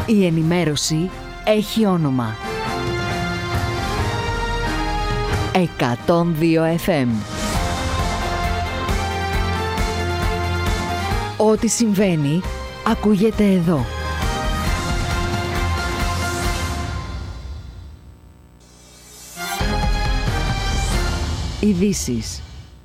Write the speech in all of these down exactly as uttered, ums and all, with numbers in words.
Η ενημέρωση έχει όνομα. εκατόν δύο εφ εμ. Ό,τι συμβαίνει, ακούγεται εδώ. Ειδήσεις.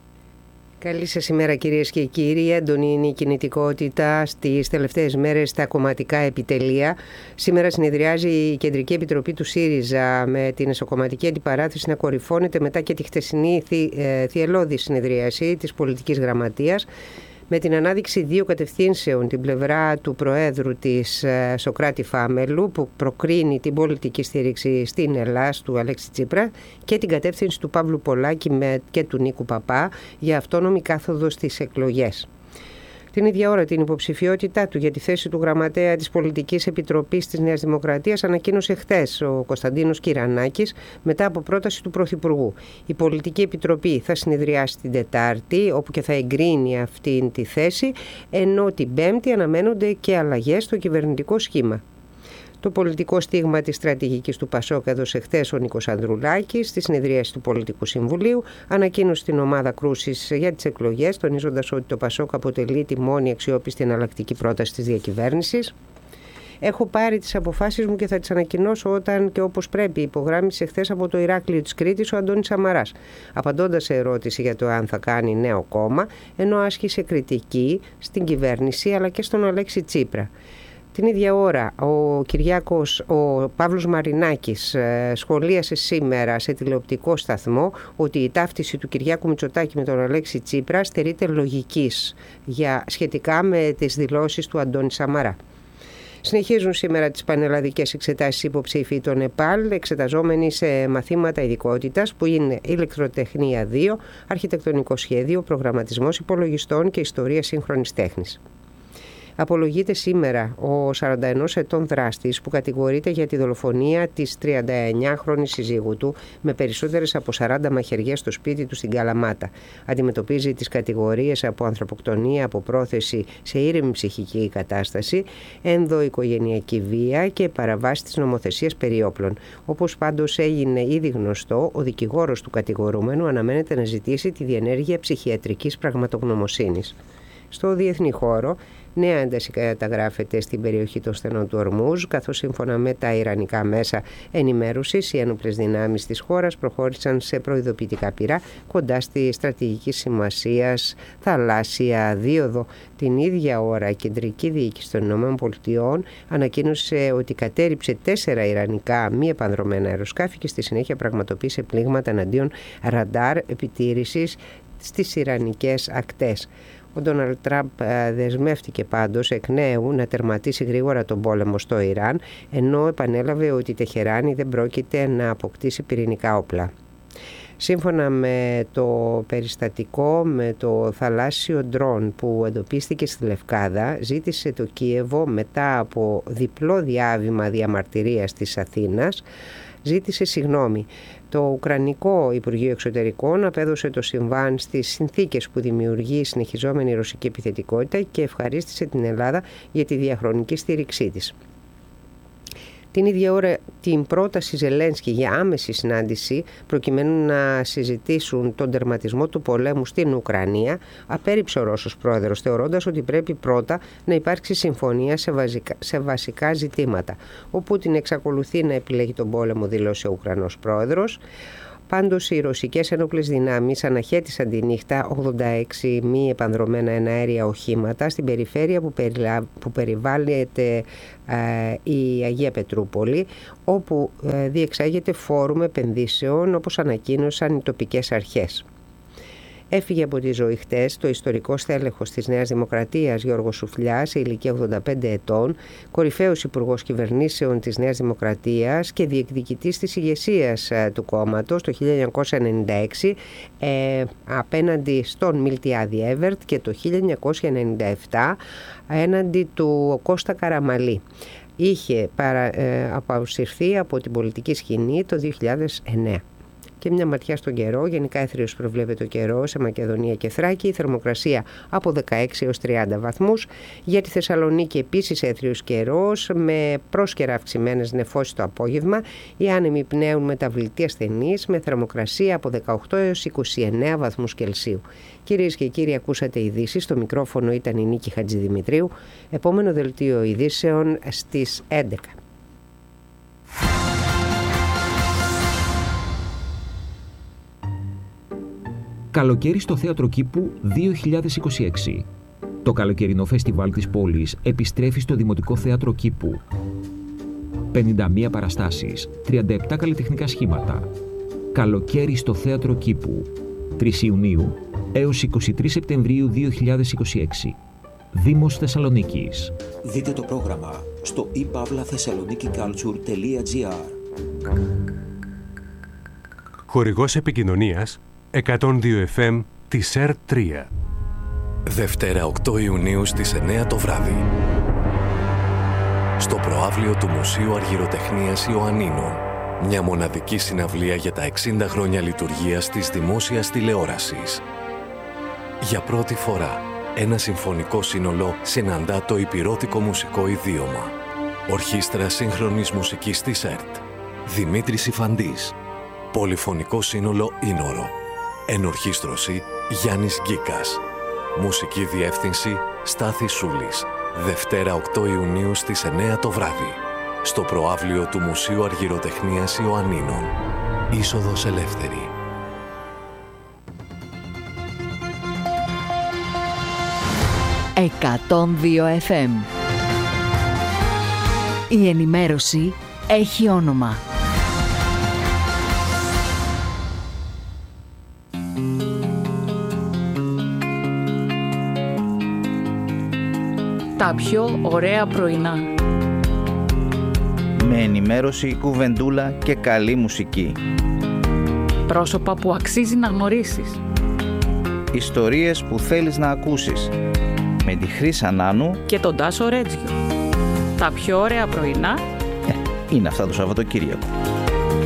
Καλή σας ημέρα κυρίες και κύριοι. Έντονη είναι η κινητικότητα στις τελευταίες μέρες στα κομματικά επιτελεία. Σήμερα συνεδριάζει η Κεντρική Επιτροπή του ΣΥΡΙΖΑ με την εσωκομματική αντιπαράθεση να κορυφώνεται μετά και τη χτεσινή θυ, ε, θυελλώδη συνεδρίαση της πολιτικής γραμματείας, με την ανάδειξη δύο κατευθύνσεων, την πλευρά του Προέδρου της ε, Σωκράτη Φάμελου, που προκρίνει την πολιτική στήριξη στην Ελλάς του Αλέξη Τσίπρα, και την κατεύθυνση του Παύλου Πολάκη με, και του Νίκου Παπά για αυτόνομη κάθοδο στις εκλογές. Την ίδια ώρα την υποψηφιότητά του για τη θέση του γραμματέα της Πολιτικής Επιτροπής της Νέας Δημοκρατίας ανακοίνωσε χθες ο Κωνσταντίνος Κυρανάκης μετά από πρόταση του Πρωθυπουργού. Η Πολιτική Επιτροπή θα συνεδριάσει την Τετάρτη, όπου και θα εγκρίνει αυτή τη θέση, ενώ την Πέμπτη αναμένονται και αλλαγές στο κυβερνητικό σχήμα. Το πολιτικό στίγμα της στρατηγικής του Πασόκ έδωσε χθες ο Νίκος Ανδρουλάκης στη συνεδρίαση του Πολιτικού Συμβουλίου. Ανακοίνωσε την ομάδα κρούσης για τις εκλογές, τονίζοντας ότι το Πασόκ αποτελεί τη μόνη αξιόπιστη εναλλακτική πρόταση της διακυβέρνησης. Έχω πάρει τις αποφάσεις μου και θα τις ανακοινώσω όταν και όπως πρέπει, υπογράμμισε χθες από το Ηράκλειο της Κρήτης ο Αντώνης Σαμαράς, απαντώντας σε ερώτηση για το αν θα κάνει νέο κόμμα, ενώ άσκησε κριτική στην κυβέρνηση αλλά και στον Αλέξη Τσίπρα. Την ίδια ώρα ο Κυριάκος, ο Παύλος Μαρινάκης σχολίασε σήμερα σε τηλεοπτικό σταθμό ότι η ταύτιση του Κυριάκου Μητσοτάκη με τον Αλέξη Τσίπρα στερείται λογικής για, σχετικά με τις δηλώσεις του Αντώνη Σαμαρά. Συνεχίζουν σήμερα τις πανελλαδικές εξετάσεις υποψήφοι των ΕΠΑΛ, εξεταζόμενοι σε μαθήματα ειδικότητας που είναι ηλεκτροτεχνία δύο, αρχιτεκτονικό σχέδιο, προγραμματισμός υπολογιστών και ιστορία σύγχρονης τέχνης. Απολογείται σήμερα ο σαράντα ενός ετών δράστης που κατηγορείται για τη δολοφονία της τριανταεννιάχρονης συζύγου του με περισσότερες από σαράντα μαχαιριές στο σπίτι του στην Καλαμάτα. Αντιμετωπίζει τις κατηγορίες από ανθρωποκτονία, από πρόθεση σε ήρεμη ψυχική κατάσταση, ενδοοικογενειακή βία και παραβάση της νομοθεσίας περί όπλων. Όπως πάντως έγινε ήδη γνωστό, ο δικηγόρος του κατηγορούμενου αναμένεται να ζητήσει τη διενέργεια ψυχιατρικής πραγματογνωμοσύνης. Στο διεθνή χώρο, νέα ένταση καταγράφεται στην περιοχή των στενών του Ορμούζ, καθώς σύμφωνα με τα ιρανικά μέσα ενημέρωσης, οι ένοπλες δυνάμεις της χώρας προχώρησαν σε προειδοποιητικά πυρά κοντά στη στρατηγική σημασίας θαλάσσια δίωδο. Την ίδια ώρα, η Κεντρική Διοίκηση των ΗΠΑ ανακοίνωσε ότι κατέρριψε τέσσερα ιρανικά μη επανδρωμένα αεροσκάφη και στη συνέχεια πραγματοποίησε πλήγματα εναντίον ραντάρ επιτήρησης στις ιρανικές ακτές. Ο Ντόναλντ Τραμπ δεσμεύτηκε πάντως εκ νέου να τερματίσει γρήγορα τον πόλεμο στο Ιράν, ενώ επανέλαβε ότι η Τεχεράνη δεν πρόκειται να αποκτήσει πυρηνικά όπλα. Σύμφωνα με το περιστατικό με το θαλάσσιο ντρόν που εντοπίστηκε στη Λευκάδα, ζήτησε το Κίεβο μετά από διπλό διάβημα διαμαρτυρίας της Αθήνας, ζήτησε συγγνώμη. Το Ουκρανικό Υπουργείο Εξωτερικών απέδωσε το συμβάν στις συνθήκες που δημιουργεί η συνεχιζόμενη ρωσική επιθετικότητα και ευχαρίστησε την Ελλάδα για τη διαχρονική στήριξή της. Την ίδια ώρα την πρόταση Ζελένσκι για άμεση συνάντηση προκειμένου να συζητήσουν τον τερματισμό του πολέμου στην Ουκρανία απέρριψε ο Ρώσος πρόεδρος, θεωρώντας ότι πρέπει πρώτα να υπάρξει συμφωνία σε βασικά, σε βασικά ζητήματα. Ο Πούτιν εξακολουθεί να επιλέγει τον πόλεμο, δήλωσε ο Ουκρανός πρόεδρος. Πάντως οι ρωσικές ένοπλες δυνάμεις αναχέτησαν τη νύχτα ογδόντα έξι μη επανδρομένα εναέρια οχήματα στην περιφέρεια που, περιλα... που περιβάλλεται ε, η Αγία Πετρούπολη, όπου ε, διεξάγεται φόρουμ επενδύσεων, όπως ανακοίνωσαν οι τοπικές αρχές. Έφυγε από τη ζωή χτες το ιστορικό στέλεχος της Νέας Δημοκρατίας Γιώργος Σουφλιάς σε ηλικία ογδόντα πέντε ετών, κορυφαίος υπουργός κυβερνήσεων της Νέας Δημοκρατίας και διεκδικητής της ηγεσίας του κόμματος το χίλια εννιακόσια ενενήντα έξι ε, απέναντι στον Μιλτιάδη Έβερτ και το χίλια εννιακόσια ενενήντα επτά έναντι του Κώστα Καραμαλή. Είχε παρα, ε, αποσυρθεί από την πολιτική σκηνή το δύο χιλιάδες εννέα. Και μια ματιά στον καιρό. Γενικά έθριος προβλέπεται ο καιρός σε Μακεδονία και Θράκη. Η θερμοκρασία από δεκαέξι έως τριάντα βαθμούς. Για τη Θεσσαλονίκη επίσης έθριος καιρός με πρόσκαιρα αυξημένες νεφώσεις το απόγευμα. Οι άνεμοι πνέουν μεταβλητή ασθενής με θερμοκρασία από δεκαοκτώ έως είκοσι εννέα βαθμούς Κελσίου. Κυρίες και κύριοι, ακούσατε ειδήσεις. Στο μικρόφωνο ήταν η Νίκη Χατζηδημητρίου. Επόμενο δελτίο ειδήσεων στις έντεκα. Καλοκαίρι στο Θέατρο Κήπου δύο χιλιάδες είκοσι έξι. Το καλοκαιρινό φεστιβάλ της πόλης επιστρέφει στο Δημοτικό Θέατρο Κήπου. πενήντα μία παραστάσεις, τριάντα επτά καλλιτεχνικά σχήματα. Καλοκαίρι στο Θέατρο Κήπου. τρεις Ιουνίου έως είκοσι τρεις Σεπτεμβρίου δύο χιλιάδες είκοσι έξι. Δήμος Θεσσαλονίκης. Δείτε το πρόγραμμα στο e pavla thessaloniki culture τελεία gr. Χορηγός επικοινωνίας εκατόν δύο εφ εμ της ΕΡ τρία. Δευτέρα οκτώ Ιουνίου στις εννέα το βράδυ. Στο προαύλιο του Μουσείου Αργυροτεχνίας Ιωαννίνων. Μια μοναδική συναυλία για τα εξήντα χρόνια λειτουργίας της δημόσιας τηλεόρασης. Για πρώτη φορά, ένα συμφωνικό σύνολο συναντά το υπηρώτικο μουσικό ιδίωμα. Ορχήστρα σύγχρονης μουσικής της ΕΡΤ. Δημήτρης Ιφαντής. Πολυφωνικό σύνολο Ήνορο. Ενορχήστρωση Γιάννης Γκίκας. Μουσική διεύθυνση Στάθης Σούλης. Δευτέρα οκτώ Ιουνίου στις εννέα το βράδυ. Στο προαύλιο του Μουσείου Αργυροτεχνίας Ιωαννίνων. Είσοδος ελεύθερη. εκατόν δύο εφ εμ. Η ενημέρωση έχει όνομα. Τα πιο ωραία πρωινά. Με ενημέρωση, κουβεντούλα και καλή μουσική. Πρόσωπα που αξίζει να γνωρίσεις. Ιστορίες που θέλεις να ακούσεις. Με τη Χρύσα Νάνου Και τον Τάσο Ρέτζιο. Τα πιο ωραία πρωινά ε, είναι αυτά το Σαββατοκύριακο.